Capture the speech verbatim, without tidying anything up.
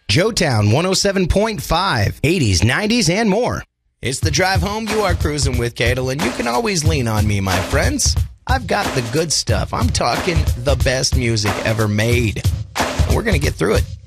Joetown one oh seven point five, eighties, nineties, and more. It's the drive home. You are cruising with Cadel, and you can always lean on me, my friends. I've got the good stuff. I'm talking the best music ever made. And we're going to get through it.